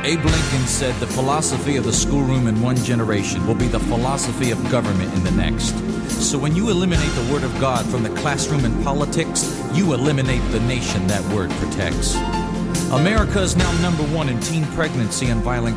Abe Lincoln said the philosophy of the schoolroom in one generation will be the philosophy of government in the next. So when you eliminate the word of God from the classroom and politics, you eliminate the nation that word protects. America is now #1 in teen pregnancy and violent